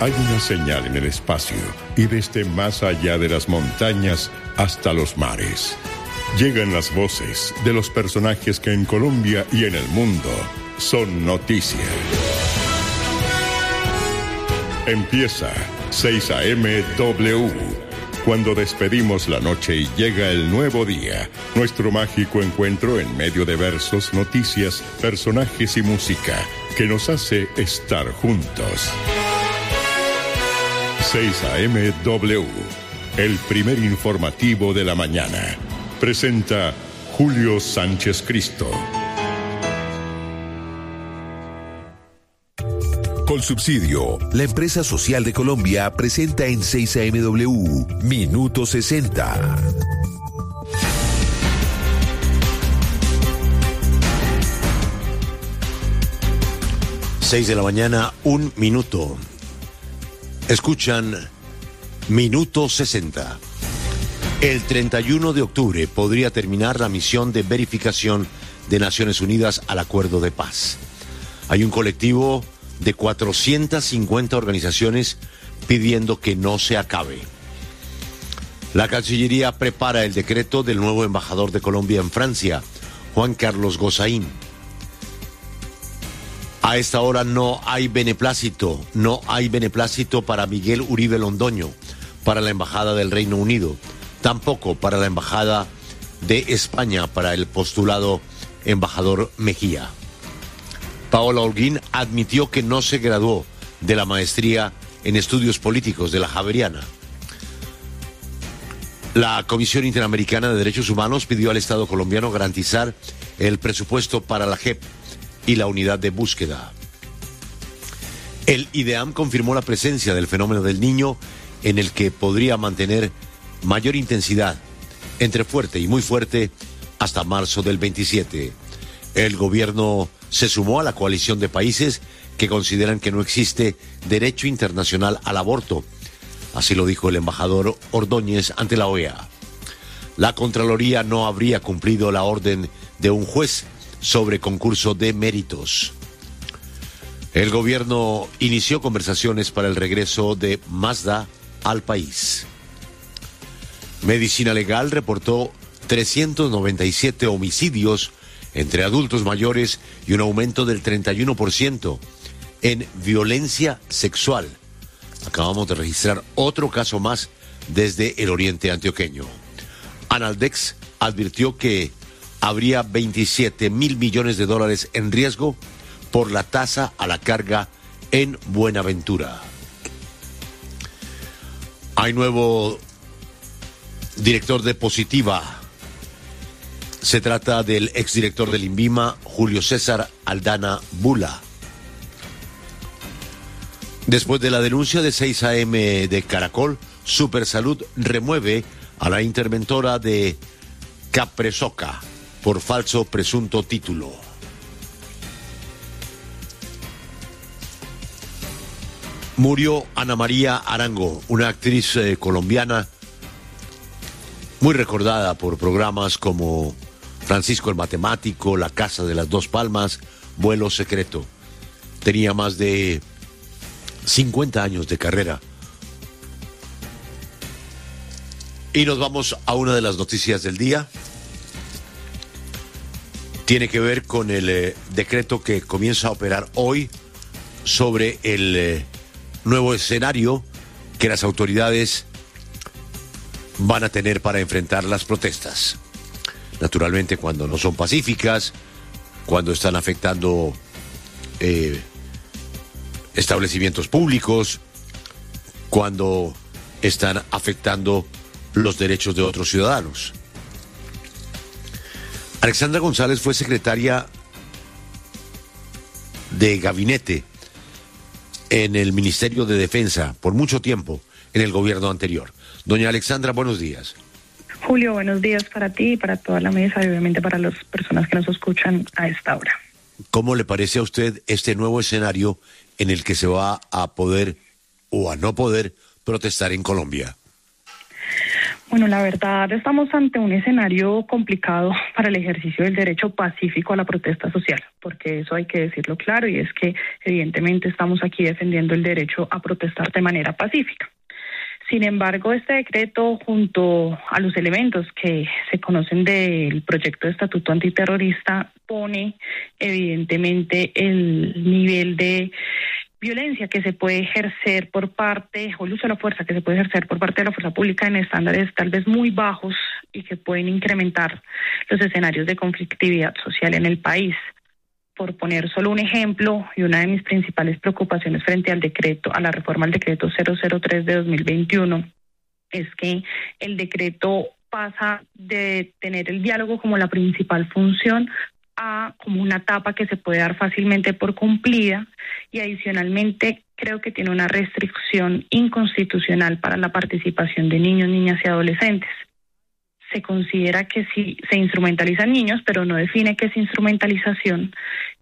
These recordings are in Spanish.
Hay una señal en el espacio y desde más allá de las montañas hasta los mares. Llegan las voces de los personajes que en Colombia y en el mundo son noticia. Empieza 6 a.m. W. Cuando despedimos la noche y llega el nuevo día, nuestro mágico encuentro en medio de versos, noticias, personajes y música que nos hace estar juntos. 6 a.m. W, el primer informativo de la mañana. Presenta Julio Sánchez Cristo. Colsubsidio, la empresa social de Colombia, presenta en 6 AMW, Minuto 60. Seis de la mañana, 1 minuto. Escuchan Minuto 60. El 31 de octubre podría terminar la misión de verificación de Naciones Unidas al Acuerdo de Paz. Hay un colectivo de 450 organizaciones pidiendo que no se acabe. La Cancillería prepara el decreto del nuevo embajador de Colombia en Francia, Juan Carlos Gozaín. A esta hora no hay beneplácito para Miguel Uribe Londoño, para la Embajada del Reino Unido, tampoco para la Embajada de España, para el postulado embajador Mejía. Paola Holguín admitió que no se graduó de la maestría en estudios políticos de la Javeriana. La Comisión Interamericana de Derechos Humanos pidió al Estado colombiano garantizar el presupuesto para la JEP y la unidad de búsqueda. El IDEAM confirmó la presencia del fenómeno del Niño, en el que podría mantener mayor intensidad, entre fuerte y muy fuerte, hasta marzo del 27. El gobierno se sumó a la coalición de países que consideran que no existe derecho internacional al aborto. Así lo dijo el embajador Ordóñez ante la OEA. La Contraloría no habría cumplido la orden de un juez sobre concurso de méritos. El gobierno inició conversaciones para el regreso de Mazda al país. Medicina Legal reportó 397 homicidios entre adultos mayores y un aumento del 31% en violencia sexual. Acabamos de registrar otro caso más desde el oriente antioqueño. Analdex advirtió que habría 27.000 millones de dólares en riesgo por la tasa a la carga en Buenaventura. Hay nuevo director de Positiva. Se trata del exdirector del INVIMA, Julio César Aldana Bula. Después de la denuncia de 6 AM de Caracol, Supersalud remueve a la interventora de Capresoca por falso presunto título. Murió Ana María Arango, una actriz colombiana muy recordada por programas como Francisco el Matemático, La Casa de las Dos Palmas, Vuelo Secreto. Tenía más de 50 años de carrera. Y nos vamos a una de las noticias del día. Tiene que ver con el decreto que comienza a operar hoy sobre el nuevo escenario que las autoridades van a tener para enfrentar las protestas. Naturalmente, cuando no son pacíficas, cuando están afectando establecimientos públicos, cuando están afectando los derechos de otros ciudadanos. Alexandra González fue secretaria de gabinete en el Ministerio de Defensa por mucho tiempo en el gobierno anterior. Doña Alexandra, buenos días. Julio, buenos días para ti y para toda la mesa y obviamente para las personas que nos escuchan a esta hora. ¿Cómo le parece a usted este nuevo escenario en el que se va a poder o a no poder protestar en Colombia? Bueno, la verdad estamos ante un escenario complicado para el ejercicio del derecho pacífico a la protesta social, porque eso hay que decirlo claro, y es que evidentemente estamos aquí defendiendo el derecho a protestar de manera pacífica. Sin embargo, este decreto, junto a los elementos que se conocen del proyecto de estatuto antiterrorista, pone evidentemente el nivel de violencia que se puede ejercer por parte, o el uso de la fuerza que se puede ejercer por parte de la fuerza pública en estándares tal vez muy bajos y que pueden incrementar los escenarios de conflictividad social en el país. Por poner solo un ejemplo, y una de mis principales preocupaciones frente al decreto, a la reforma al decreto 003 de 2021, es que el decreto pasa de tener el diálogo como la principal función a como una etapa que se puede dar fácilmente por cumplida, y adicionalmente creo que tiene una restricción inconstitucional para la participación de niños, niñas y adolescentes. Se considera que sí se instrumentalizan niños, pero no define que esa instrumentalización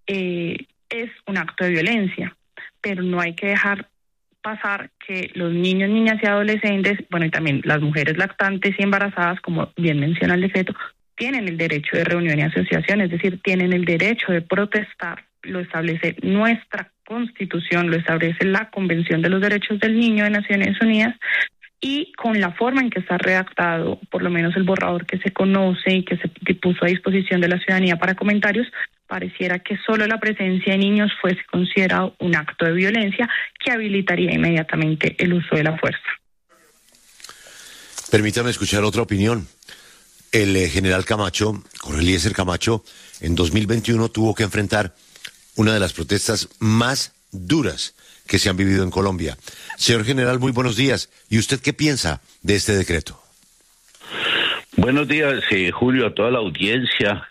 es un acto de violencia. Pero no hay que dejar pasar que los niños, niñas y adolescentes, bueno, y también las mujeres lactantes y embarazadas, como bien menciona el decreto, tienen el derecho de reunión y asociación, es decir, tienen el derecho de protestar. Lo establece nuestra Constitución, lo establece la Convención de los Derechos del Niño de Naciones Unidas, y con la forma en que está redactado, por lo menos el borrador que se conoce y que se puso a disposición de la ciudadanía para comentarios, pareciera que solo la presencia de niños fuese considerado un acto de violencia que habilitaría inmediatamente el uso de la fuerza. Permítame escuchar otra opinión. El general Camacho, Jorge Eliezer Camacho, en 2021 tuvo que enfrentar una de las protestas más duras que se han vivido en Colombia. Señor general, muy buenos días. ¿Y usted qué piensa de este decreto? Buenos días, Julio, a toda la audiencia.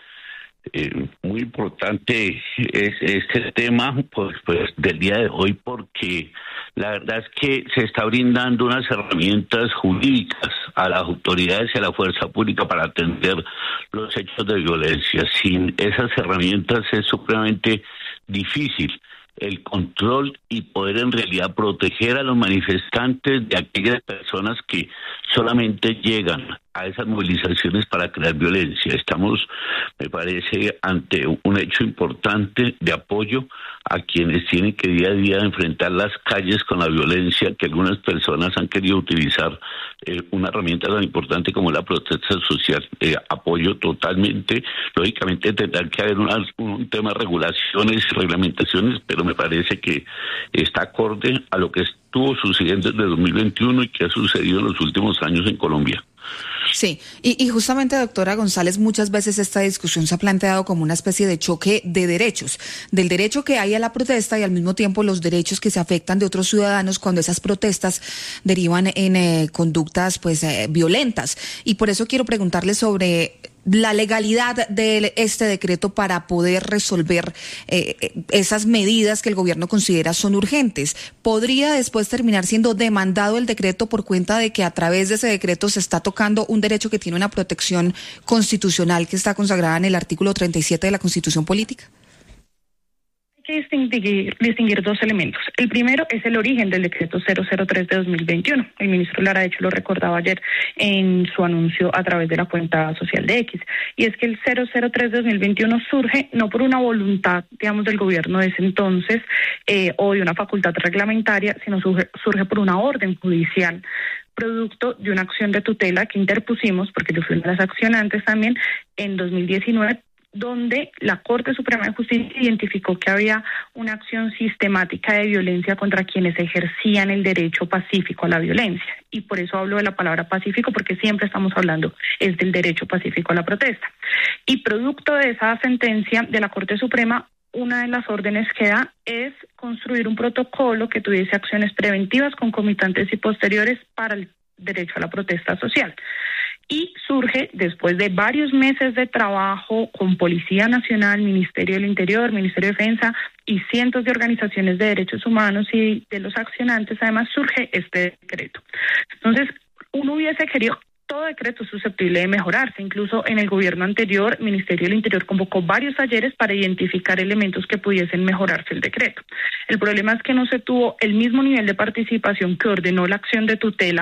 Muy importante es este tema pues del día de hoy, porque la verdad es que se está brindando unas herramientas jurídicas a las autoridades y a la fuerza pública para atender los hechos de violencia. Sin esas herramientas es supremamente difícil el control y poder en realidad proteger a los manifestantes de aquellas personas que solamente llegan a esas movilizaciones para crear violencia. Estamos, me parece, ante un hecho importante de apoyo a quienes tienen que día a día enfrentar las calles con la violencia que algunas personas han querido utilizar una herramienta tan importante como la protesta social. Apoyo totalmente. Lógicamente tendrá que haber un tema de regulaciones y reglamentaciones, pero me parece que está acorde a lo que estuvo sucediendo desde 2021 y que ha sucedido en los últimos años en Colombia. Sí, y justamente, doctora González, muchas veces esta discusión se ha planteado como una especie de choque de derechos, del derecho que hay a la protesta y al mismo tiempo los derechos que se afectan de otros ciudadanos cuando esas protestas derivan en conductas violentas. Y por eso quiero preguntarle sobre la legalidad de este decreto para poder resolver esas medidas que el gobierno considera son urgentes. ¿Podría después terminar siendo demandado el decreto por cuenta de que a través de ese decreto se está tocando un derecho que tiene una protección constitucional que está consagrada en el artículo 37 de la Constitución Política? Hay que distinguir dos elementos. El primero es el origen del decreto 003 de 2021. El ministro Lara, de hecho, lo recordaba ayer en su anuncio a través de la cuenta social de X. Y es que el 003 de 2021 surge no por una voluntad, digamos, del gobierno de ese entonces o de una facultad reglamentaria, sino surge por una orden judicial, producto de una acción de tutela que interpusimos, porque yo fui una de las accionantes también, en 2019, donde la Corte Suprema de Justicia identificó que había una acción sistemática de violencia contra quienes ejercían el derecho pacífico a la violencia. Y por eso hablo de la palabra pacífico, porque siempre estamos hablando es del derecho pacífico a la protesta. Y producto de esa sentencia de la Corte Suprema, una de las órdenes que da es construir un protocolo que tuviese acciones preventivas, concomitantes y posteriores para el derecho a la protesta social. Y surge después de varios meses de trabajo con Policía Nacional, Ministerio del Interior, Ministerio de Defensa y cientos de organizaciones de derechos humanos y de los accionantes, además surge este decreto. Entonces, uno hubiese querido, todo decreto es susceptible de mejorarse. Incluso en el gobierno anterior, el Ministerio del Interior convocó varios talleres para identificar elementos que pudiesen mejorarse el decreto. El problema es que no se tuvo el mismo nivel de participación que ordenó la acción de tutela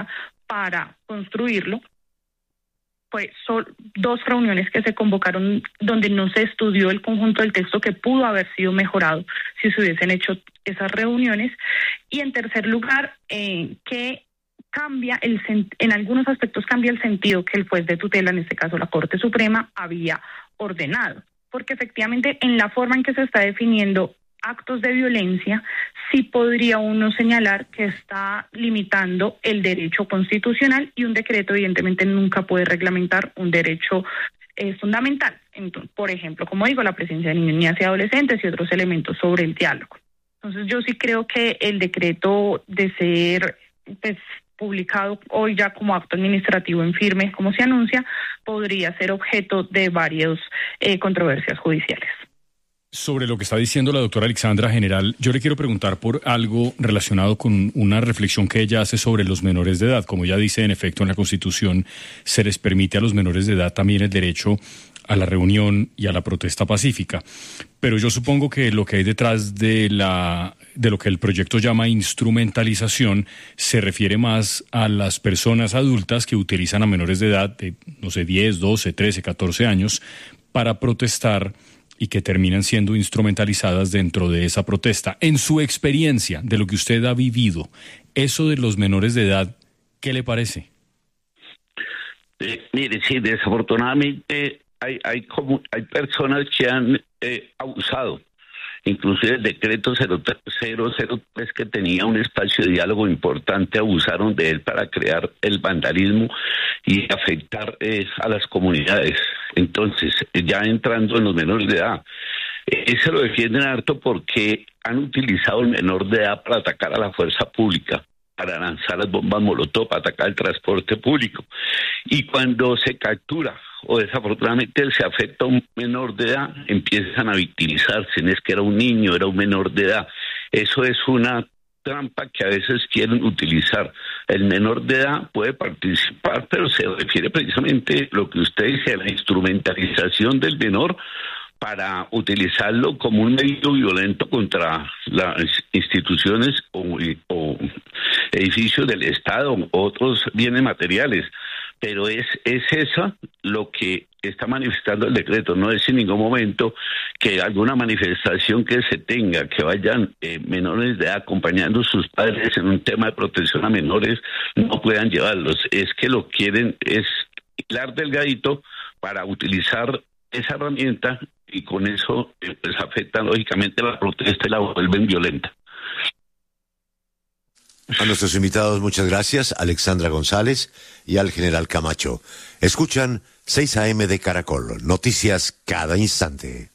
para construirlo. Pues son 2 reuniones que se convocaron donde no se estudió el conjunto del texto que pudo haber sido mejorado si se hubiesen hecho esas reuniones. Y en tercer lugar, que cambia en algunos aspectos cambia el sentido que el juez de tutela, en este caso la Corte Suprema, había ordenado. Porque efectivamente en la forma en que se está definiendo actos de violencia, sí podría uno señalar que está limitando el derecho constitucional, y un decreto evidentemente nunca puede reglamentar un derecho fundamental. Entonces, por ejemplo, como digo, la presencia de niños, niñas y adolescentes y otros elementos sobre el diálogo. Entonces yo sí creo que el decreto, de ser publicado hoy ya como acto administrativo en firme, como se anuncia, podría ser objeto de varias controversias judiciales. Sobre lo que está diciendo la doctora Alexandra, general, yo le quiero preguntar por algo relacionado con una reflexión que ella hace sobre los menores de edad. Como ella dice, en efecto, en la Constitución se les permite a los menores de edad también el derecho a la reunión y a la protesta pacífica. Pero yo supongo que lo que hay detrás de lo que el proyecto llama instrumentalización se refiere más a las personas adultas que utilizan a menores de edad de, 10, 12, 13, 14 años para protestar y que terminan siendo instrumentalizadas dentro de esa protesta. En su experiencia, de lo que usted ha vivido, eso de los menores de edad, ¿qué le parece? Mire, sí, desafortunadamente hay personas que han abusado. Inclusive el decreto 003, que tenía un espacio de diálogo importante, abusaron de él para crear el vandalismo y afectar a las comunidades. Entonces, ya entrando en los menores de edad, se lo defienden harto porque han utilizado el menor de edad para atacar a la fuerza pública, para lanzar las bombas molotov, para atacar el transporte público. Y cuando se captura o desafortunadamente se afecta a un menor de edad, empiezan a victimizarse. No es que era un niño, era un menor de edad. Eso es una trampa que a veces quieren utilizar. El menor de edad puede participar, pero se refiere precisamente a lo que usted dice, a la instrumentalización del menor para utilizarlo como un medio violento contra las instituciones o edificios del Estado o otros bienes materiales. Pero es eso lo que está manifestando el decreto. No es en ningún momento que alguna manifestación que se tenga, que vayan menores de edad acompañando a sus padres en un tema de protección a menores, no puedan llevarlos. Es que lo quieren es hilar delgadito para utilizar esa herramienta, y con eso pues afectan lógicamente la protesta y la vuelven violenta. A nuestros invitados, muchas gracias, Alexandra González y al general Camacho. Escuchan 6 AM de Caracol, noticias cada instante.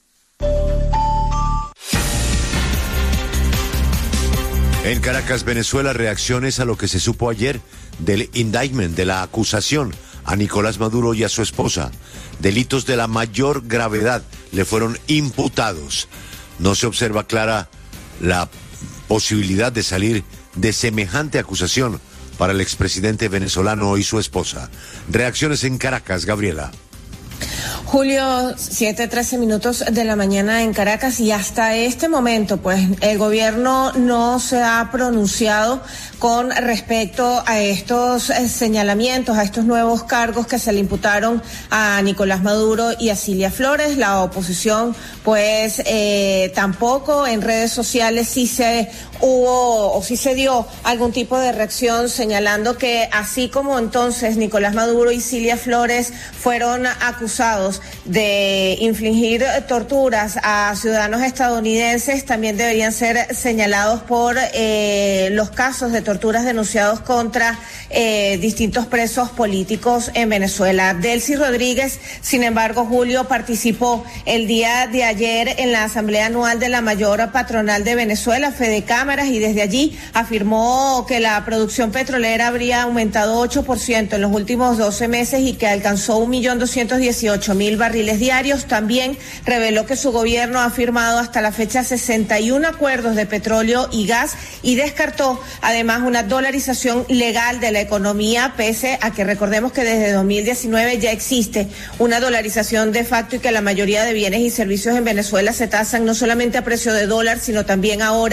En Caracas, Venezuela, reacciones a lo que se supo ayer del indictment, de la acusación a Nicolás Maduro y a su esposa. Delitos de la mayor gravedad le fueron imputados. No se observa clara la posibilidad de salir de semejante acusación para el expresidente venezolano y su esposa. Reacciones en Caracas, Gabriela. Julio, 7:13 de la mañana en Caracas, y hasta este momento, pues, el gobierno no se ha pronunciado con respecto a estos señalamientos, a estos nuevos cargos que se le imputaron a Nicolás Maduro y a Cilia Flores. La oposición, pues, tampoco en redes sociales sí se dio algún tipo de reacción, señalando que así como entonces Nicolás Maduro y Cilia Flores fueron acusados de infligir torturas a ciudadanos estadounidenses, también deberían ser señalados por los casos de torturas denunciados contra distintos presos políticos en Venezuela. Delcy Rodríguez, sin embargo, Julio, participó el día de ayer en la Asamblea Anual de la mayor patronal de Venezuela, Fedecámaras, y desde allí afirmó que la producción petrolera habría aumentado 8% en los últimos 12 meses y que alcanzó 1.218.000 barriles diarios. También reveló que su gobierno ha firmado hasta la fecha 61 acuerdos de petróleo y gas, y descartó además una dolarización legal de la economía, pese a que recordemos que desde 2019 ya existe una dolarización de facto y que la mayoría de bienes y servicios en Venezuela se tasan no solamente a precio de dólar, sino también ahora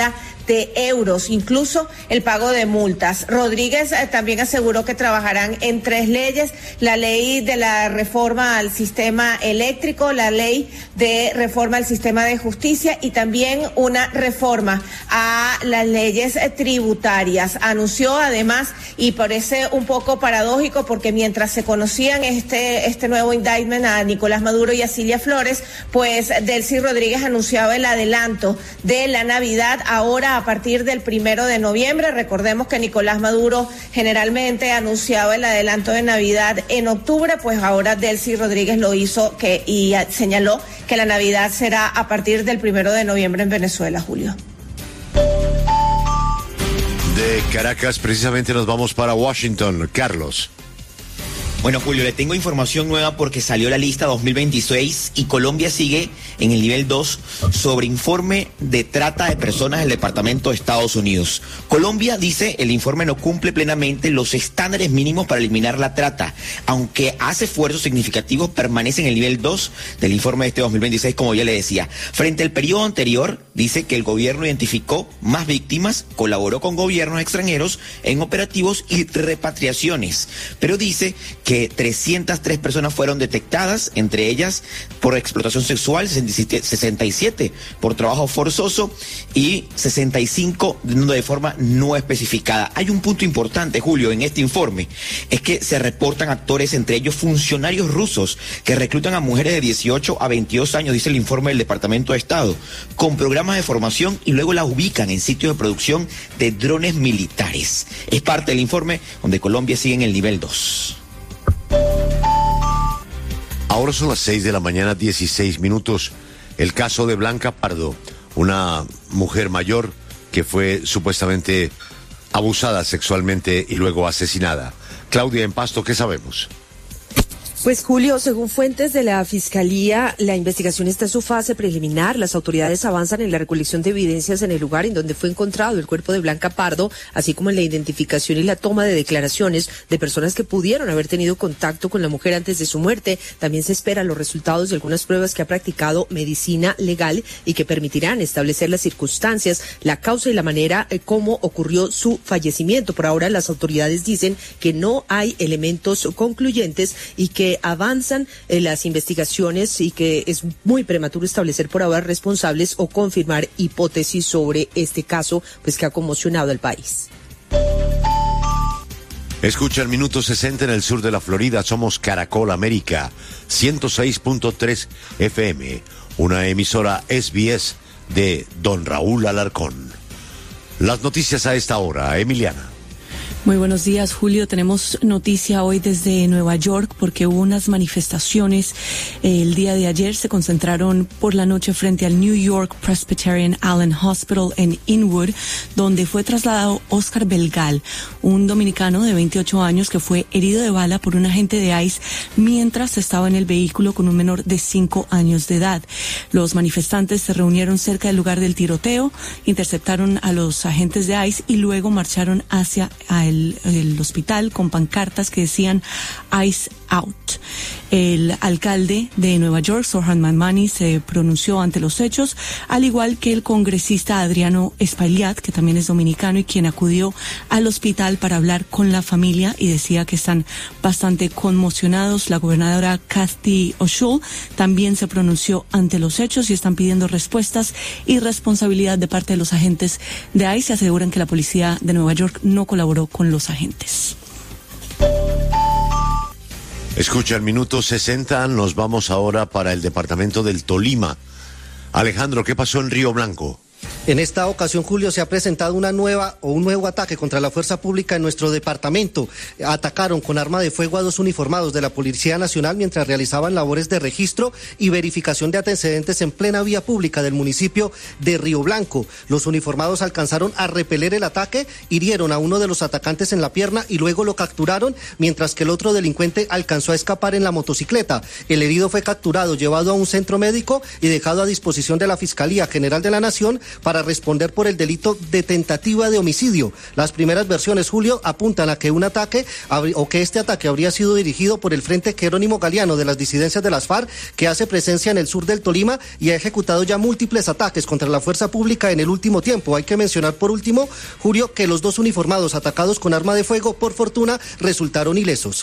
de euros, incluso el pago de multas. Rodríguez también aseguró que trabajarán en 3 leyes: la ley de la reforma al sistema eléctrico, la ley de reforma al sistema de justicia y también una reforma a las leyes tributarias. Anunció además, y parece un poco paradójico porque mientras se conocían este nuevo indictment a Nicolás Maduro y a Cilia Flores, pues Delcy Rodríguez anunciaba el adelanto de la Navidad ahora a partir del 1 de noviembre. Recordemos que Nicolás Maduro generalmente anunciaba el adelanto de Navidad en octubre, pues ahora Delcy Rodríguez lo hizo y señaló que la Navidad será a partir del 1 de noviembre en Venezuela, Julio. De Caracas precisamente nos vamos para Washington. Carlos. Bueno, Julio, le tengo información nueva porque salió la lista 2026 y Colombia sigue en el nivel 2 sobre informe de trata de personas del Departamento de Estados Unidos. Colombia, dice, el informe no cumple plenamente los estándares mínimos para eliminar la trata, aunque hace esfuerzos significativos, permanece en el nivel 2 del informe de este 2026, como ya le decía. Frente al periodo anterior, dice que el gobierno identificó más víctimas, colaboró con gobiernos extranjeros en operativos y repatriaciones, pero dice que 303 personas fueron detectadas, entre ellas por explotación sexual, 67 por trabajo forzoso y 65 de forma no especificada. Hay un punto importante, Julio, en este informe, es que se reportan actores, entre ellos funcionarios rusos, que reclutan a mujeres de 18 a 22 años, dice el informe del Departamento de Estado, con programas de formación y luego las ubican en sitios de producción de drones militares. Es parte del informe donde Colombia sigue en el nivel 2. Ahora son las 6 de la mañana, 16 minutos. El caso de Blanca Pardo, una mujer mayor que fue supuestamente abusada sexualmente y luego asesinada. Claudia, en Pasto, ¿qué sabemos? Pues Julio, según fuentes de la Fiscalía, la investigación está en su fase preliminar. Las autoridades avanzan en la recolección de evidencias en el lugar en donde fue encontrado el cuerpo de Blanca Pardo, así como en la identificación y la toma de declaraciones de personas que pudieron haber tenido contacto con la mujer antes de su muerte. También se esperan los resultados de algunas pruebas que ha practicado medicina legal y que permitirán establecer las circunstancias, la causa y la manera como ocurrió su fallecimiento. Por ahora, las autoridades dicen que no hay elementos concluyentes y que avanzan las investigaciones y que es muy prematuro establecer por ahora responsables o confirmar hipótesis sobre este caso, pues que ha conmocionado al país. Escucha el minuto 60 en el sur de la Florida. Somos Caracol América, 106.3 FM, una emisora SBS de Don Raúl Alarcón. Las noticias a esta hora, Emiliana. Muy buenos días, Julio. Tenemos noticia hoy desde Nueva York porque hubo unas manifestaciones el día de ayer. Se concentraron por la noche frente al New York Presbyterian Allen Hospital en Inwood, donde fue trasladado Oscar Belgal, un dominicano de 28 años que fue herido de bala por un agente de ICE mientras estaba en el vehículo con un menor de 5 años de edad. Los manifestantes se reunieron cerca del lugar del tiroteo, interceptaron a los agentes de ICE y luego marcharon hacia el hospital con pancartas que decían ICE out. El alcalde de Nueva York, Zohran Mamdani, se pronunció ante los hechos, al igual que el congresista Adriano Espaillat, que también es dominicano y quien acudió al hospital para hablar con la familia y decía que están bastante conmocionados. La gobernadora Kathy Hochul también se pronunció ante los hechos y están pidiendo respuestas y responsabilidad de parte de los agentes de ICE. Aseguran que la policía de Nueva York no colaboró con los agentes. Escucha el minuto 60, nos vamos ahora para el departamento del Tolima. Alejandro, ¿qué pasó en Río Blanco? En esta ocasión, Julio, se ha presentado un nuevo ataque contra la fuerza pública en nuestro departamento. Atacaron con arma de fuego a 2 uniformados de la Policía Nacional mientras realizaban labores de registro y verificación de antecedentes en plena vía pública del municipio de Río Blanco. Los uniformados alcanzaron a repeler el ataque, hirieron a uno de los atacantes en la pierna y luego lo capturaron, mientras que el otro delincuente alcanzó a escapar en la motocicleta. El herido fue capturado, llevado a un centro médico y dejado a disposición de la Fiscalía General de la Nación para para responder por el delito de tentativa de homicidio. Las primeras versiones, Julio, apuntan a que un ataque o que este ataque habría sido dirigido por el Frente Jerónimo Galeano de las disidencias de las FARC, que hace presencia en el sur del Tolima y ha ejecutado ya múltiples ataques contra la fuerza pública en el último tiempo. Hay que mencionar por último, Julio, que los 2 uniformados atacados con arma de fuego, por fortuna, resultaron ilesos.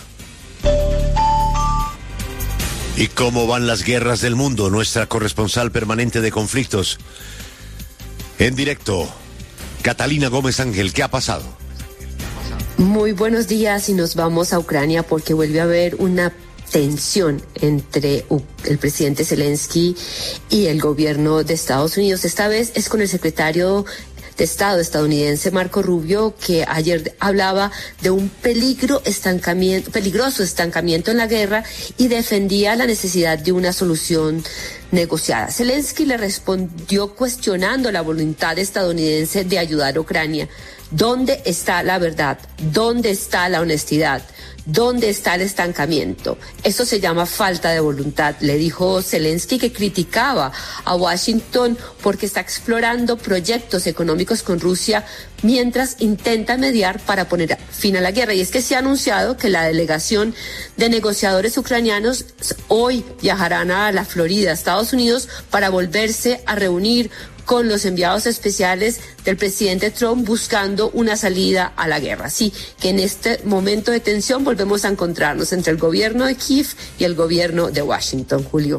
¿Y cómo van las guerras del mundo? Nuestra corresponsal permanente de conflictos. En directo, Catalina Gómez Ángel, ¿qué ha pasado? Muy buenos días y nos vamos a Ucrania porque vuelve a haber una tensión entre el presidente Zelensky y el gobierno de Estados Unidos. Esta vez es con el secretario de Estado estadounidense Marco Rubio, que ayer hablaba de un peligroso estancamiento en la guerra y defendía la necesidad de una solución negociada. Zelensky le respondió cuestionando la voluntad estadounidense de ayudar a Ucrania. ¿Dónde está la verdad? ¿Dónde está la honestidad? ¿Dónde está el estancamiento? Eso se llama falta de voluntad, le dijo Zelensky, que criticaba a Washington porque está explorando proyectos económicos con Rusia mientras intenta mediar para poner fin a la guerra. Y es que se ha anunciado que la delegación de negociadores ucranianos hoy viajarán a la Florida, Estados Unidos, para volverse a reunir con los enviados especiales del presidente Trump buscando una salida a la guerra. Así que en este momento de tensión volvemos a encontrarnos entre el gobierno de Kiev y el gobierno de Washington, Julio.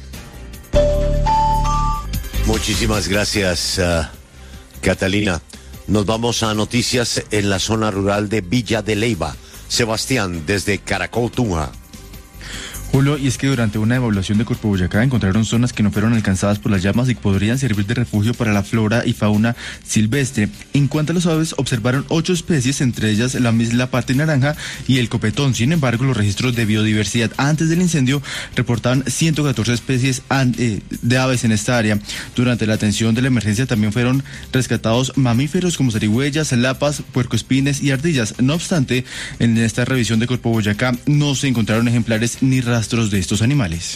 Muchísimas gracias, Catalina. Nos vamos a noticias en la zona rural de Villa de Leyva. Sebastián, desde Caracol, Tunja. Julio, y es que durante una evaluación de Corpo Boyacá encontraron zonas que no fueron alcanzadas por las llamas y que podrían servir de refugio para la flora y fauna silvestre. En cuanto a los aves, observaron 8 especies, entre ellas la pata naranja y el copetón. Sin embargo, los registros de biodiversidad antes del incendio reportaban 114 especies de aves en esta área. Durante la atención de la emergencia también fueron rescatados mamíferos como zarigüeyas, lapas, puercoespines y ardillas. No obstante, en esta revisión de Corpo Boyacá no se encontraron ejemplares ni rastros de estos animales.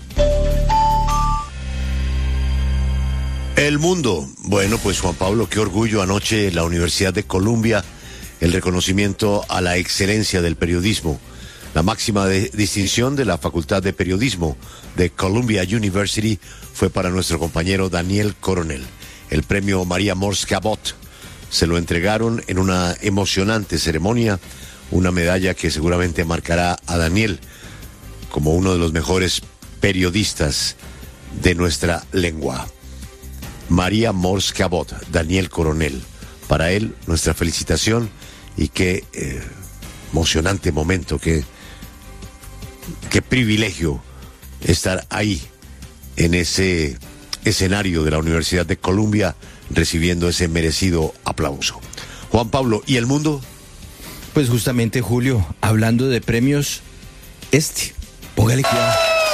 El mundo. Bueno, pues Juan Pablo, qué orgullo anoche la Universidad de Columbia, el reconocimiento a la excelencia del periodismo, la máxima distinción de la Facultad de Periodismo de Columbia University fue para nuestro compañero Daniel Coronel. El premio María Morse Cabot se lo entregaron en una emocionante ceremonia, una medalla que seguramente marcará a Daniel como uno de los mejores periodistas de nuestra lengua. María Morse Cabot, Daniel Coronel. Para él, nuestra felicitación y qué emocionante momento, qué privilegio estar ahí, en ese escenario de la Universidad de Columbia, recibiendo ese merecido aplauso. Juan Pablo, ¿y el mundo? Pues justamente, Julio, hablando de premios, póngale cuidado.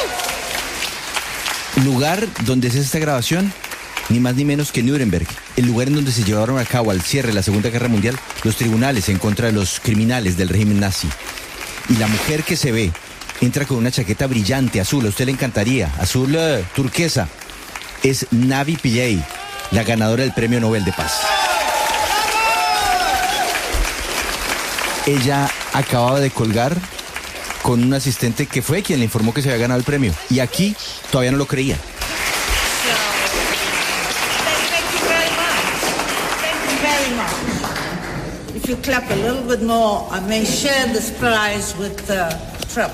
Lugar donde es esta grabación, ni más ni menos que Nuremberg, el lugar en donde se llevaron a cabo al cierre de la Segunda Guerra Mundial los tribunales en contra de los criminales del régimen nazi. Y la mujer que se ve entra con una chaqueta brillante, azul, a usted le encantaría, azul turquesa, es Navi Pillay, la ganadora del Premio Nobel de Paz. Ella acababa de colgar con un asistente que fue quien le informó que se había ganado el premio. Y aquí todavía no lo creía. If you clap a little bit more, I may share this prize with Trump.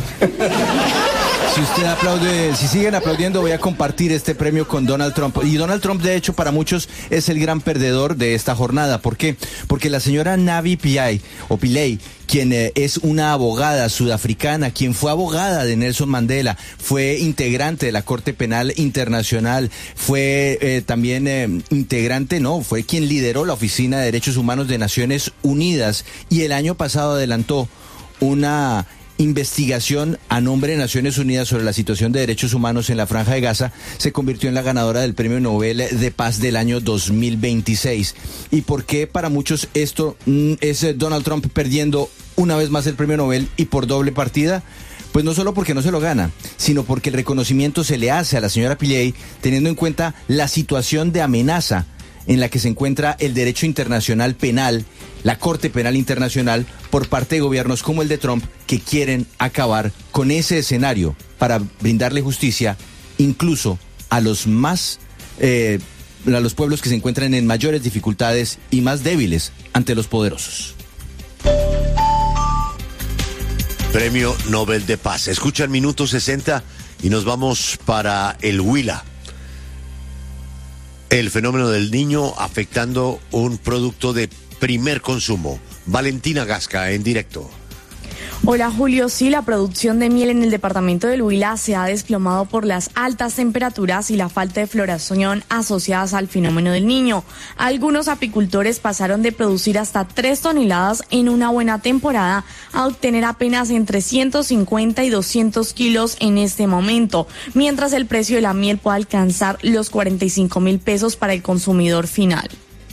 Si usted aplaude, si siguen aplaudiendo, voy a compartir este premio con Donald Trump. Y Donald Trump, de hecho, para muchos es el gran perdedor de esta jornada. ¿Por qué? Porque la señora Navi Pillay, quien es una abogada sudafricana, quien fue abogada de Nelson Mandela, fue integrante de la Corte Penal Internacional, fue también fue quien lideró la Oficina de Derechos Humanos de Naciones Unidas, y el año pasado adelantó una investigación a nombre de Naciones Unidas sobre la situación de derechos humanos en la Franja de Gaza. Se convirtió en la ganadora del Premio Nobel de Paz del año 2026. ¿Y por qué para muchos esto es Donald Trump perdiendo una vez más el Premio Nobel y por doble partida? Pues no solo porque no se lo gana, sino porque el reconocimiento se le hace a la señora Pillay teniendo en cuenta la situación de amenaza en la que se encuentra el derecho internacional penal, la Corte Penal Internacional, por parte de gobiernos como el de Trump, que quieren acabar con ese escenario para brindarle justicia incluso a los más a los pueblos que se encuentran en mayores dificultades y más débiles ante los poderosos. Premio Nobel de Paz. Escuchan Minuto 60 y nos vamos para el Huila. El fenómeno del niño afectando un producto de primer consumo. Valentina Gasca en directo. Hola Julio, sí, la producción de miel en el departamento del Huila se ha desplomado por las altas temperaturas y la falta de floración asociadas al fenómeno del niño. Algunos apicultores pasaron de producir hasta 3 toneladas en una buena temporada a obtener apenas entre 150 y 200 kilos en este momento, mientras el precio de la miel puede alcanzar los 45.000 pesos para el consumidor final.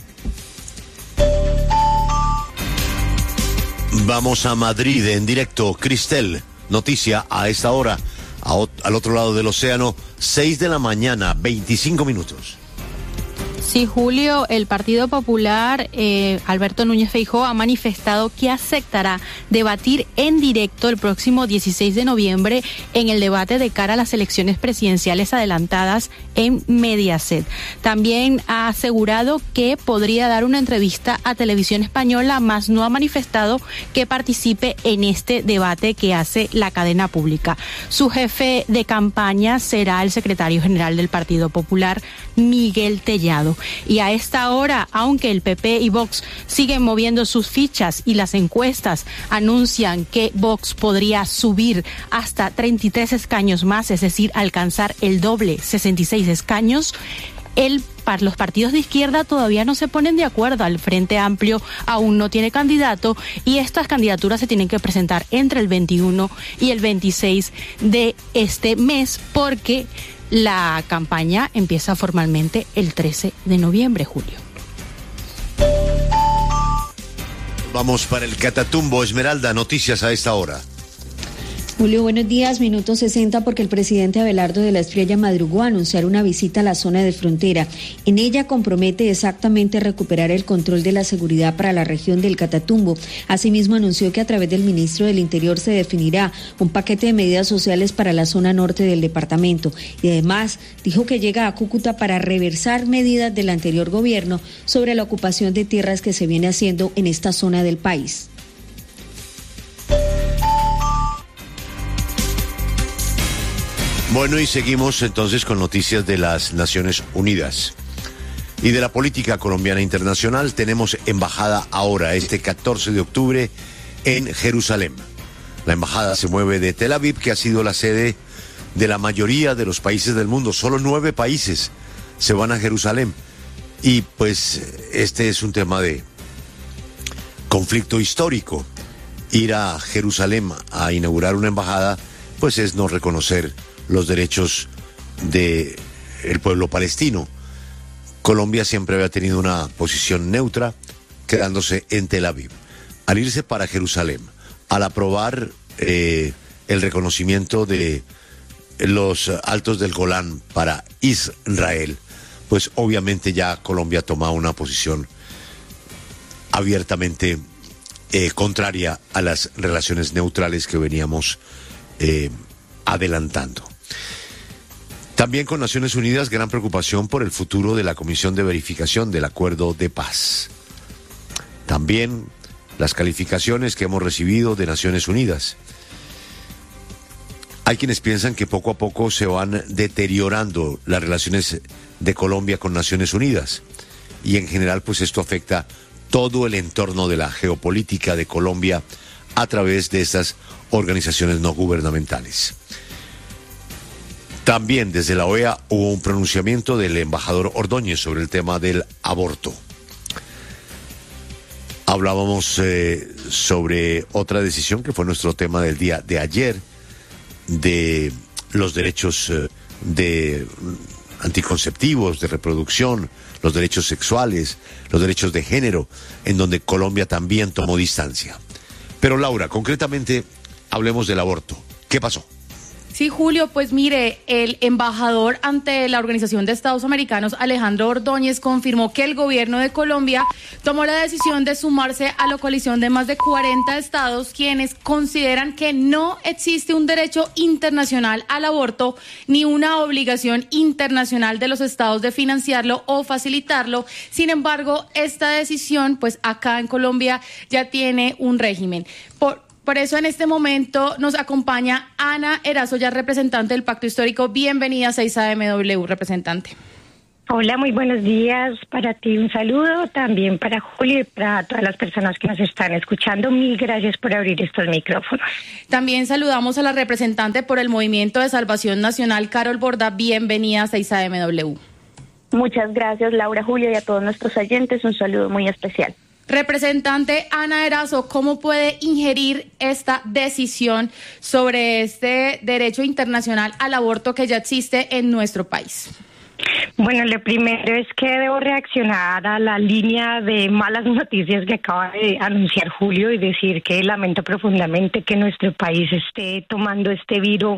Vamos a Madrid en directo. Cristel, noticia a esta hora, al otro lado del océano, 6 de la mañana, 25 minutos. Sí, Julio, el Partido Popular, Alberto Núñez Feijóo, ha manifestado que aceptará debatir en directo el próximo 16 de noviembre en el debate de cara a las elecciones presidenciales adelantadas en Mediaset. También ha asegurado que podría dar una entrevista a Televisión Española, mas no ha manifestado que participe en este debate que hace la cadena pública. Su jefe de campaña será el secretario general del Partido Popular, Miguel Tellado. Y a esta hora, aunque el PP y Vox siguen moviendo sus fichas y las encuestas anuncian que Vox podría subir hasta 33 escaños más, es decir, alcanzar el doble, 66 escaños, los partidos de izquierda todavía no se ponen de acuerdo. El Frente Amplio aún no tiene candidato y estas candidaturas se tienen que presentar entre el 21 y el 26 de este mes porque la campaña empieza formalmente el 13 de noviembre, Julio. Vamos para el Catatumbo. Esmeralda, noticias a esta hora. Julio, buenos días. Minuto 60 porque el presidente Abelardo de la Espriella madrugó a anunciar una visita a la zona de frontera. En ella compromete exactamente recuperar el control de la seguridad para la región del Catatumbo. Asimismo, anunció que a través del ministro del Interior se definirá un paquete de medidas sociales para la zona norte del departamento. Y además, dijo que llega a Cúcuta para reversar medidas del anterior gobierno sobre la ocupación de tierras que se viene haciendo en esta zona del país. Bueno, y seguimos entonces con noticias de las Naciones Unidas y de la política colombiana internacional. Tenemos embajada ahora, este 14 de octubre, en Jerusalén. La embajada se mueve de Tel Aviv, que ha sido la sede de la mayoría de los países del mundo. Solo 9 países se van a Jerusalén. Y pues este es un tema de conflicto histórico. Ir a Jerusalén a inaugurar una embajada, pues es no reconocer los derechos del pueblo palestino. Colombia siempre había tenido una posición neutra, quedándose en Tel Aviv. Al irse para Jerusalén, al aprobar el reconocimiento de los Altos del Golán para Israel, pues obviamente ya Colombia toma una posición abiertamente contraria a las relaciones neutrales que veníamos adelantando. También con Naciones Unidas, gran preocupación por el futuro de la Comisión de Verificación del Acuerdo de Paz. También las calificaciones que hemos recibido de Naciones Unidas. Hay quienes piensan que poco a poco se van deteriorando las relaciones de Colombia con Naciones Unidas. Y en general, pues esto afecta todo el entorno de la geopolítica de Colombia a través de estas organizaciones no gubernamentales. También desde la OEA hubo un pronunciamiento del embajador Ordóñez sobre el tema del aborto. Hablábamos sobre otra decisión que fue nuestro tema del día de ayer, de los derechos de anticonceptivos, de reproducción, los derechos sexuales, los derechos de género, en donde Colombia también tomó distancia. Pero Laura, concretamente hablemos del aborto. ¿Qué pasó? Sí, Julio, pues mire, el embajador ante la Organización de Estados Americanos, Alejandro Ordóñez, confirmó que el gobierno de Colombia tomó la decisión de sumarse a la coalición de más de 40 estados quienes consideran que no existe un derecho internacional al aborto ni una obligación internacional de los estados de financiarlo o facilitarlo. Sin embargo, esta decisión, pues acá en Colombia ya tiene un régimen. Por eso en este momento nos acompaña Ana Erazo, ya representante del Pacto Histórico. Bienvenida a 6AMW, representante. Hola, muy buenos días. Para ti un saludo, también para Julio y para todas las personas que nos están escuchando. Mil gracias por abrir estos micrófonos. También saludamos a la representante por el Movimiento de Salvación Nacional, Carol Borda. Bienvenida a 6AMW. Muchas gracias, Laura, Julio, y a todos nuestros oyentes un saludo muy especial. Representante Ana Erazo, ¿cómo puede ingerir esta decisión sobre este derecho internacional al aborto que ya existe en nuestro país? Bueno, lo primero es que debo reaccionar a la línea de malas noticias que acaba de anunciar Julio y decir que lamento profundamente que nuestro país esté tomando este viro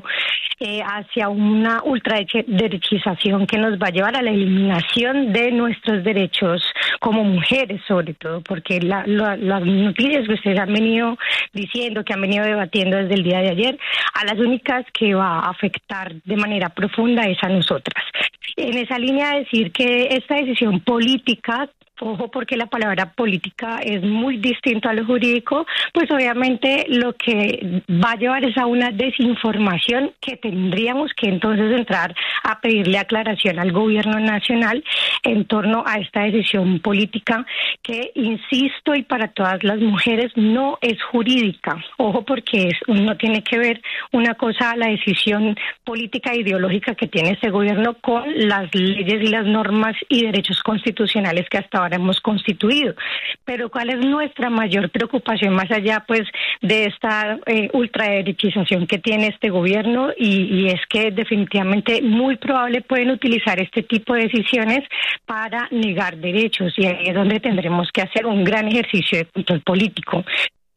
hacia una ultraderechización que nos va a llevar a la eliminación de nuestros derechos como mujeres, sobre todo, porque las noticias que ustedes han venido diciendo, que han venido debatiendo desde el día de ayer, a las únicas que va a afectar de manera profunda es a nosotras. En esa línea decir que esta decisión política, ojo porque la palabra política es muy distinto a lo jurídico, pues obviamente lo que va a llevar es a una desinformación que tendríamos que entonces entrar a pedirle aclaración al gobierno nacional en torno a esta decisión política que, insisto, y para todas las mujeres no es jurídica. Ojo porque no tiene que ver una cosa la decisión política e ideológica que tiene este gobierno con las leyes y las normas y derechos constitucionales que hasta ahora hemos constituido. Pero ¿cuál es nuestra mayor preocupación más allá pues de esta ultraderechización que tiene este gobierno? Y es que definitivamente muy probable pueden utilizar este tipo de decisiones para negar derechos, y ahí es donde tendremos que hacer un gran ejercicio de control político.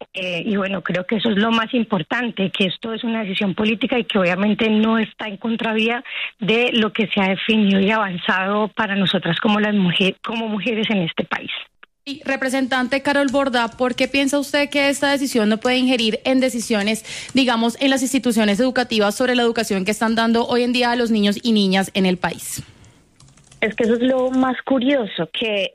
Y bueno, creo que eso es lo más importante, que esto es una decisión política y que obviamente no está en contravía de lo que se ha definido y avanzado para nosotras como mujeres en este país. Y representante Carol Borda, ¿por qué piensa usted que esta decisión no puede ingerir en decisiones, digamos, en las instituciones educativas sobre la educación que están dando hoy en día a los niños y niñas en el país? Es que eso es lo más curioso, que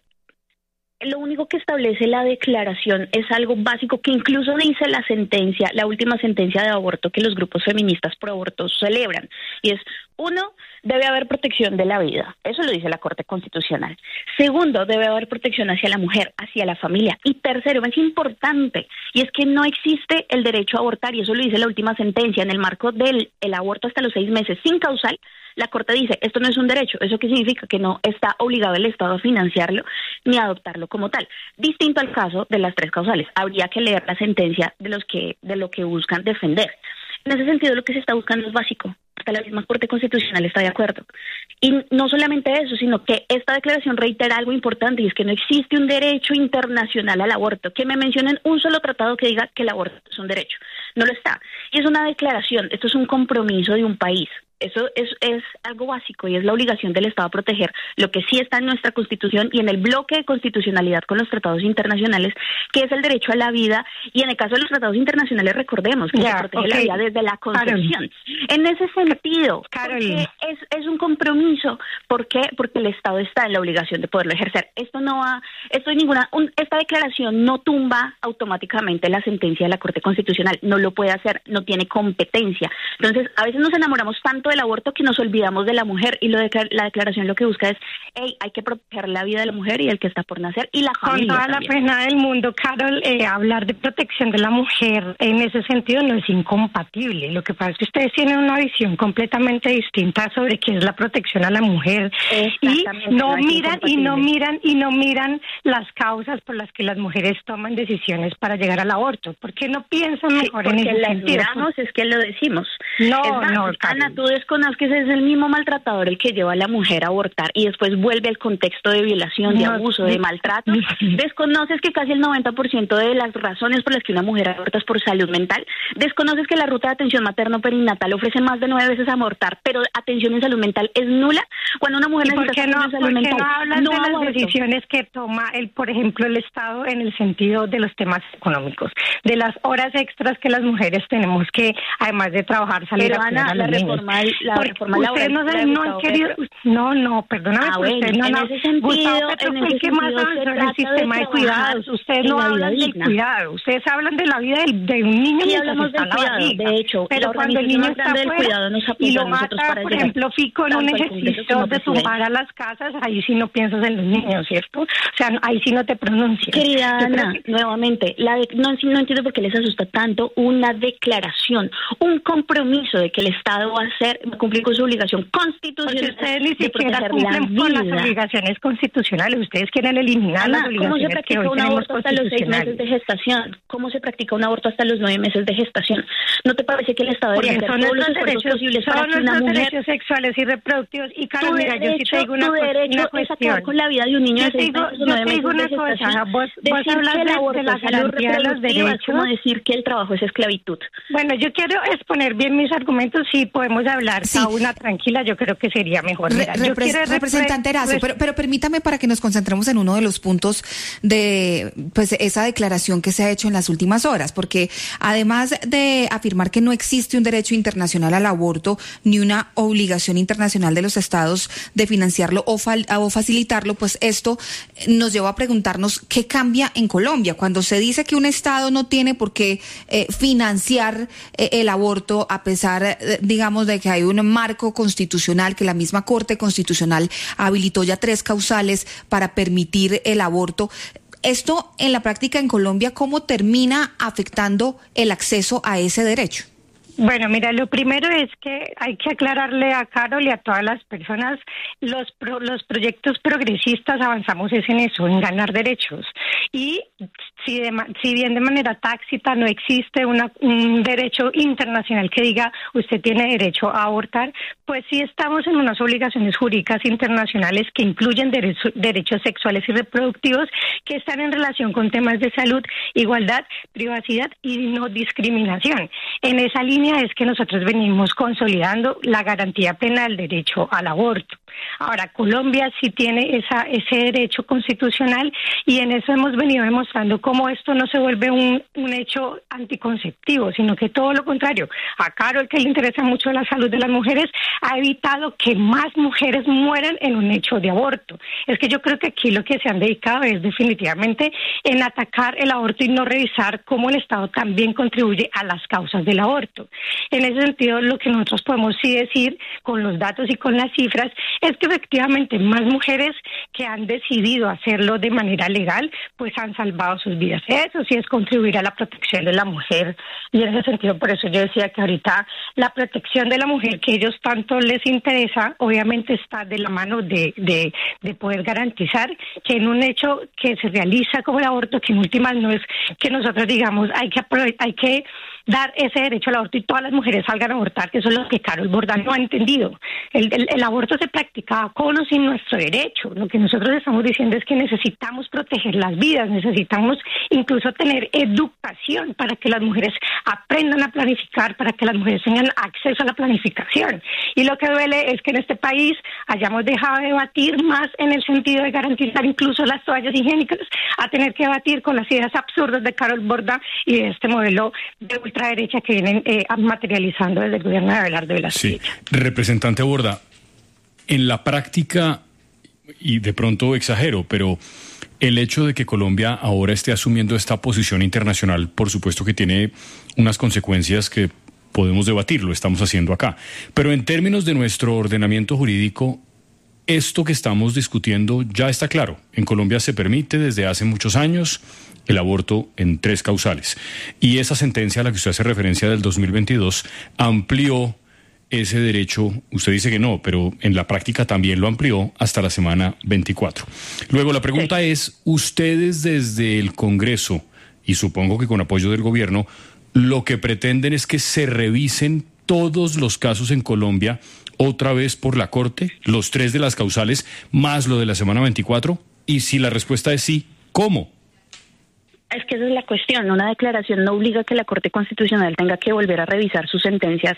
lo único que establece la declaración es algo básico que incluso dice la sentencia, la última sentencia de aborto que los grupos feministas pro aborto celebran, y es: 1, debe haber protección de la vida, eso lo dice la Corte Constitucional. 2, debe haber protección hacia la mujer, hacia la familia. Y 3, es importante, y es que no existe el derecho a abortar, y eso lo dice la última sentencia, en el marco del aborto hasta los 6 meses sin causal. La Corte dice, esto no es un derecho. ¿Eso qué significa? Que no está obligado el Estado a financiarlo ni a adoptarlo como tal. Distinto al caso de las 3 causales. Habría que leer la sentencia de lo que buscan defender. En ese sentido, lo que se está buscando es básico. Hasta la misma Corte Constitucional está de acuerdo. Y no solamente eso, sino que esta declaración reitera algo importante, y es que no existe un derecho internacional al aborto. Que me mencionen un solo tratado que diga que el aborto es un derecho. No lo está. Y es una declaración, esto es un compromiso de un país. Eso es algo básico, y es la obligación del Estado a proteger lo que sí está en nuestra Constitución y en el bloque de constitucionalidad con los tratados internacionales, que es el derecho a la vida. Y en el caso de los tratados internacionales, recordemos que se protege la vida desde la concepción. En ese sentido, porque es un compromiso. ¿Por qué? Porque el Estado está en la obligación de poderlo ejercer. Esta declaración no tumba automáticamente la sentencia de la Corte Constitucional. No lo puede hacer, no tiene competencia. Entonces, a veces nos enamoramos tanto del aborto que nos olvidamos de la mujer, y la declaración lo que busca es: hay que proteger la vida de la mujer y el que está por nacer y la familia. Con toda también. La pena del mundo, Carol, hablar de protección de la mujer en ese sentido no es incompatible. Lo que pasa es que ustedes tienen una visión completamente distinta sobre qué es la protección a la mujer, y no miran las causas por las que las mujeres toman decisiones para llegar al aborto. ¿Por qué no piensan mejor en ese sentido? Porque las miramos, es que lo decimos. No, Ana, tú desconozca que ese es el mismo maltratador el que lleva a la mujer a abortar y después vuelve al contexto de violación, de abuso, de maltrato. Desconoces que casi el 90% de las razones por las que una mujer aborta es por salud mental. Desconoces que la ruta de atención materno-perinatal ofrece más de 9 veces abortar, pero atención en salud mental es nula. Cuando una mujer necesita atención en salud mental, no hablan de las decisiones que toma por ejemplo, el Estado en el sentido de los temas económicos, de las horas extras que las mujeres tenemos que, además de trabajar, salir a cuidar a los niños? La reforma laboral ustedes no han querido, perdóname, ustedes no han, Gustavo Petro fue el que más avanzó en el sistema de cuidados. Ustedes no hablan del cuidado, ustedes hablan de la vida de un niño mientras está en la barriga. De hecho, pero cuando el niño está afuera y lo mata, por ejemplo, Fico en un ejercicio de tumbar a las casas, ahí sí no piensas en los niños, ¿cierto? O sea, ahí sí no te pronuncias. Querida Ana, nuevamente, no entiendo por qué les asusta tanto una declaración, un compromiso de que el Estado va a cumplir con su obligación constitucional. Porque ustedes ni siquiera cumplen con las obligaciones constitucionales, ustedes quieren eliminar las obligaciones que hoy tenemos hasta los 6 meses de gestación? ¿Cómo se practica un aborto hasta los 9 meses de gestación? ¿No te parece que el Estado debería hacer todos los esfuerzos posibles para que una mujer... derechos sexuales y reproductivos? Y Carol, mira, yo sí te digo una cuestión. Con la vida de un niño de 6 meses o 9 meses de gestación. Vos hablas de la garantía de los derechos. Es como decir que el trabajo es esclavitud. Bueno, yo quiero exponer bien mis argumentos. Si podemos hablar a una tranquila, yo creo que sería mejor. Mira, representante Erazo, pero permítame para que nos concentremos en uno de los puntos de esa declaración que se ha hecho en las últimas horas, porque además de afirmar que no existe un derecho internacional al aborto ni una obligación internacional de los estados de financiarlo o facilitarlo, pues esto nos lleva a preguntarnos qué cambia en Colombia cuando se dice que un estado no tiene por qué financiar el aborto, a pesar, digamos, de que hay un marco constitucional, que la misma Corte Constitucional habilitó ya 3 causales para permitir el aborto. Esto, en la práctica en Colombia, ¿cómo termina afectando el acceso a ese derecho? Bueno, mira, lo primero es que hay que aclararle a Carol y a todas las personas, los proyectos progresistas avanzamos es en eso, en ganar derechos. Y si bien de manera tácita no existe un derecho internacional que diga usted tiene derecho a abortar, pues sí estamos en unas obligaciones jurídicas internacionales que incluyen derechos sexuales y reproductivos que están en relación con temas de salud, igualdad, privacidad y no discriminación. En esa línea es que nosotros venimos consolidando la garantía plena del derecho al aborto. Ahora, Colombia sí tiene ese derecho constitucional y en eso hemos venido demostrando cómo esto no se vuelve un hecho anticonceptivo, sino que todo lo contrario. A Carol, que le interesa mucho la salud de las mujeres, ha evitado que más mujeres mueran en un hecho de aborto. Es que yo creo que aquí lo que se han dedicado es definitivamente en atacar el aborto y no revisar cómo el Estado también contribuye a las causas del aborto. En ese sentido, lo que nosotros podemos sí decir con los datos y con las cifras es que efectivamente más mujeres que han decidido hacerlo de manera legal, pues han salvado sus vidas. Eso sí es contribuir a la protección de la mujer. Y en ese sentido, por eso yo decía que ahorita la protección de la mujer que ellos tanto les interesa, obviamente está de la mano de poder garantizar que en un hecho que se realiza como el aborto, que en últimas no es que nosotros digamos hay que dar ese derecho al aborto y todas las mujeres salgan a abortar, que eso es lo que Carol Borda no ha entendido. El aborto se practicaba con o sin nuestro derecho. Lo que nosotros estamos diciendo es que necesitamos proteger las vidas, necesitamos incluso tener educación para que las mujeres aprendan a planificar, para que las mujeres tengan acceso a la planificación. Y lo que duele es que en este país hayamos dejado de debatir más en el sentido de garantizar incluso las toallas higiénicas, a tener que debatir con las ideas absurdas de Carol Borda y de este modelo de ultraderecha que vienen materializando desde el gobierno de Abelardo Velasquez. Sí, representante Borda, en la práctica, y de pronto exagero, pero el hecho de que Colombia ahora esté asumiendo esta posición internacional, por supuesto que tiene unas consecuencias que podemos debatir, lo estamos haciendo acá. Pero en términos de nuestro ordenamiento jurídico, esto que estamos discutiendo ya está claro. En Colombia se permite desde hace muchos años el aborto en 3 causales. Y esa sentencia a la que usted hace referencia del 2022 amplió ese derecho. Usted dice que no, pero en la práctica también lo amplió hasta la semana 24. Luego la pregunta es, ustedes desde el Congreso, y supongo que con apoyo del gobierno, lo que pretenden es que se revisen todos los casos en Colombia otra vez por la Corte, los 3 de las causales, más lo de la semana 24? Y si la respuesta es sí, ¿cómo? Es que esa es la cuestión. Una declaración no obliga a que la Corte Constitucional tenga que volver a revisar sus sentencias,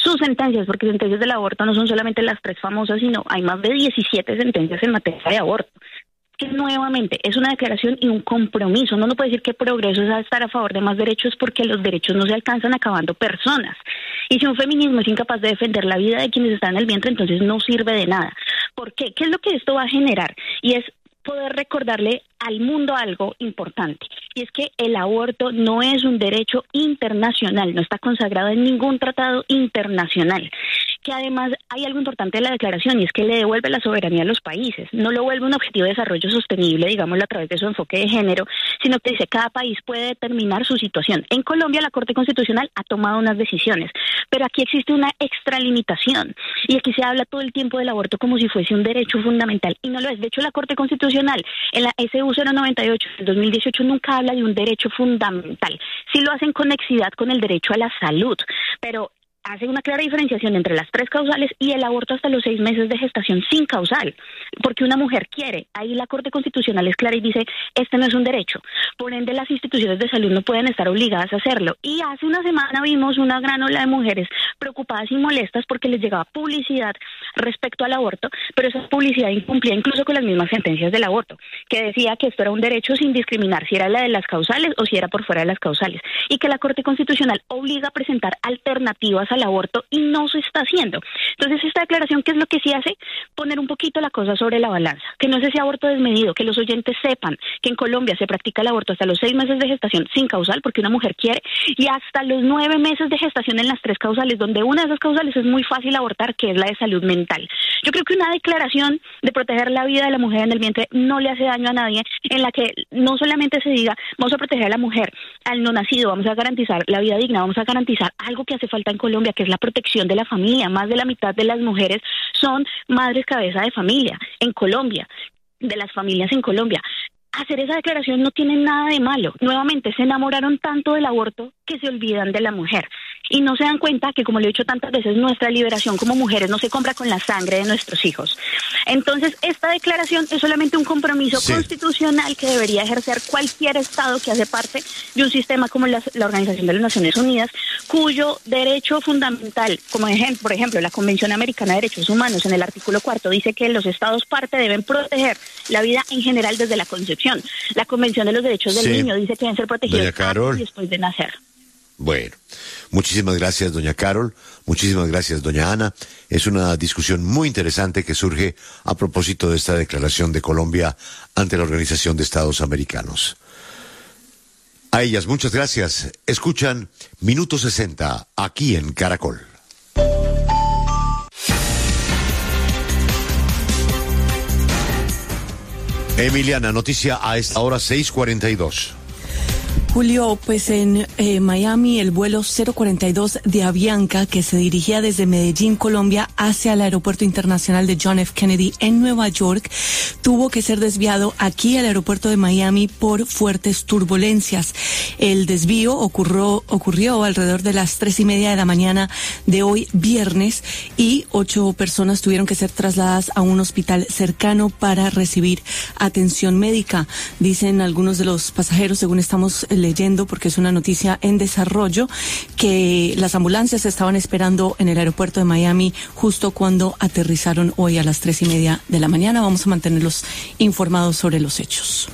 porque sentencias del aborto no son solamente las 3 famosas, sino hay más de 17 sentencias en materia de aborto. Que nuevamente es una declaración y un compromiso. Uno no puede decir que progreso es estar a favor de más derechos, porque los derechos no se alcanzan acabando personas. Y si un feminismo es incapaz de defender la vida de quienes están en el vientre, entonces no sirve de nada. ¿Por qué? ¿Qué es lo que esto va a generar? Y es poder recordarle al mundo algo importante, y es que el aborto no es un derecho internacional, no está consagrado en ningún tratado internacional. Que además hay algo importante de la declaración, y es que le devuelve la soberanía a los países, no lo vuelve un objetivo de desarrollo sostenible, digámoslo, a través de su enfoque de género, sino que dice cada país puede determinar su situación. En Colombia la Corte Constitucional ha tomado unas decisiones, pero aquí existe una extralimitación, y aquí se habla todo el tiempo del aborto como si fuese un derecho fundamental, y no lo es. De hecho, la Corte Constitucional en la SU 098 del 2018 nunca habla de un derecho fundamental. Sí lo hacen con nexidad con el derecho a la salud, pero hace una clara diferenciación entre las 3 causales y el aborto hasta los 6 meses de gestación sin causal, porque una mujer quiere. Ahí la Corte Constitucional es clara y dice, este no es un derecho. Por ende, las instituciones de salud no pueden estar obligadas a hacerlo. Y hace una semana vimos una gran ola de mujeres preocupadas y molestas porque les llegaba publicidad respecto al aborto, pero esa publicidad incumplía incluso con las mismas sentencias del aborto, que decía que esto era un derecho sin discriminar si era la de las causales o si era por fuera de las causales, y que la Corte Constitucional obliga a presentar alternativas al aborto, y no se está haciendo. Entonces, esta declaración, ¿qué es lo que sí hace? Poner un poquito la cosa sobre la balanza, que no es ese aborto desmedido, que los oyentes sepan que en Colombia se practica el aborto hasta los 6 meses de gestación sin causal, porque una mujer quiere, y hasta los 9 meses de gestación en las 3 causales, donde una de esas causales es muy fácil abortar, que es la de salud mental. Yo creo que una declaración de proteger la vida de la mujer en el vientre no le hace daño a nadie, en la que no solamente se diga, vamos a proteger a la mujer, al no nacido, vamos a garantizar la vida digna, vamos a garantizar algo que hace falta en Colombia, que es la protección de la familia. Más de la mitad de las mujeres son madres cabeza de familia en Colombia, de las familias en Colombia. Hacer esa declaración no tiene nada de malo. Nuevamente, se enamoraron tanto del aborto que se olvidan de la mujer. Y no se dan cuenta que, como le he dicho tantas veces, nuestra liberación como mujeres no se compra con la sangre de nuestros hijos. Entonces, esta declaración es solamente un compromiso constitucional que debería ejercer cualquier Estado que hace parte de un sistema como la Organización de las Naciones Unidas, cuyo derecho fundamental, como por ejemplo, la Convención Americana de Derechos Humanos, en el artículo 4, dice que los Estados parte deben proteger la vida en general desde la concepción. La Convención de los Derechos del Niño dice que deben ser protegidos antes y después de nacer. Bueno, muchísimas gracias, doña Carol, muchísimas gracias, doña Ana. Es una discusión muy interesante que surge a propósito de esta declaración de Colombia ante la Organización de Estados Americanos. A ellas, muchas gracias. Escuchan Minuto 60, aquí en Caracol. Emiliana, noticia a esta hora 6:42. Julio, pues en Miami el vuelo 042 de Avianca, que se dirigía desde Medellín, Colombia, hacia el Aeropuerto Internacional de John F. Kennedy en Nueva York, tuvo que ser desviado aquí al aeropuerto de Miami por fuertes turbulencias. El desvío ocurrió alrededor de las 3:30 de la mañana de hoy viernes, y 8 personas tuvieron que ser trasladadas a un hospital cercano para recibir atención médica. Dicen algunos de los pasajeros, según estamos leyendo, porque es una noticia en desarrollo, que las ambulancias estaban esperando en el aeropuerto de Miami justo cuando aterrizaron hoy a las 3:30 de la mañana. Vamos a mantenerlos informados sobre los hechos.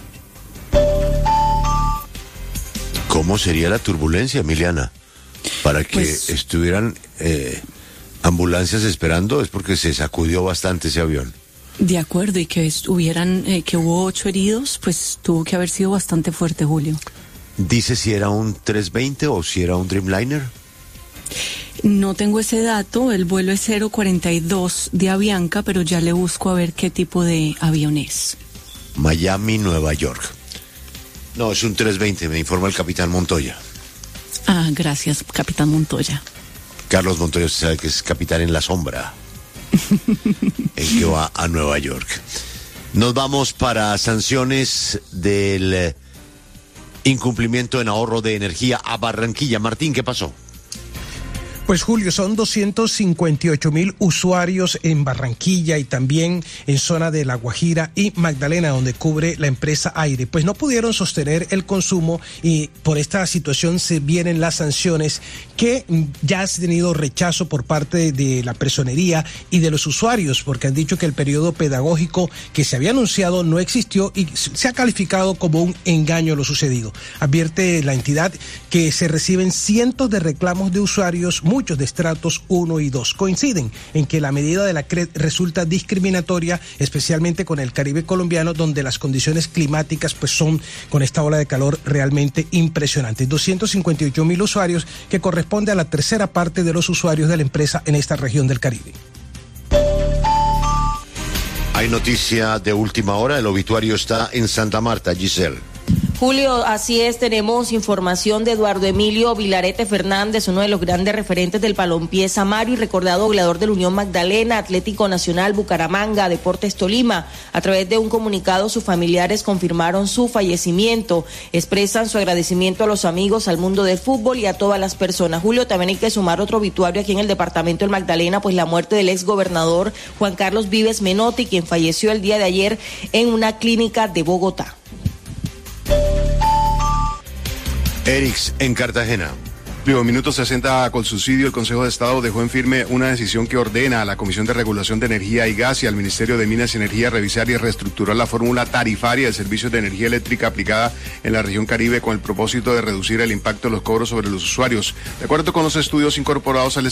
¿Cómo sería la turbulencia, Emiliana? Para que estuvieran ambulancias esperando, es porque se sacudió bastante ese avión. De acuerdo, y que que hubo 8 heridos, pues tuvo que haber sido bastante fuerte, Julio. ¿Dice si era un 320 o si era un Dreamliner? No tengo ese dato, el vuelo es 042 de Avianca, pero ya le busco a ver qué tipo de avión es. Miami, Nueva York. No, es un 320, me informa el capitán Montoya. Ah, gracias, capitán Montoya. Carlos Montoya, usted sabe que es capitán en la sombra, el que va a Nueva York. Nos vamos para sanciones del incumplimiento en ahorro de energía a Barranquilla. Martín, ¿qué pasó? Pues Julio, son 258,000 usuarios en Barranquilla y también en zona de La Guajira y Magdalena, donde cubre la empresa Aire. Pues no pudieron sostener el consumo y por esta situación se vienen las sanciones que ya ha tenido rechazo por parte de la personería y de los usuarios, porque han dicho que el periodo pedagógico que se había anunciado no existió y se ha calificado como un engaño lo sucedido. Advierte la entidad que se reciben cientos de reclamos de usuarios, muchos de estratos 1 y 2. Coinciden en que la medida de la CRED resulta discriminatoria, especialmente con el Caribe colombiano, donde las condiciones climáticas pues son, con esta ola de calor, realmente impresionantes. 258,000 usuarios, que corresponde a la tercera parte de los usuarios de la empresa en esta región del Caribe. Hay noticia de última hora, el obituario está en Santa Marta, Giselle. Julio, así es, tenemos información de Eduardo Emilio Vilarete Fernández, uno de los grandes referentes del balompié samario y recordado goleador del Unión Magdalena, Atlético Nacional, Bucaramanga, Deportes Tolima. A través de un comunicado, sus familiares confirmaron su fallecimiento, expresan su agradecimiento a los amigos, al mundo del fútbol y a todas las personas. Julio, también hay que sumar otro obituario aquí en el departamento del Magdalena, pues la muerte del exgobernador Juan Carlos Vives Menotti, quien falleció el día de ayer en una clínica de Bogotá. Erix, en Cartagena. Minuto 60 con subsidio, el Consejo de Estado dejó en firme una decisión que ordena a la Comisión de Regulación de Energía y Gas y al Ministerio de Minas y Energía revisar y reestructurar la fórmula tarifaria de servicios de energía eléctrica aplicada en la región Caribe con el propósito de reducir el impacto de los cobros sobre los usuarios. De acuerdo con los estudios incorporados al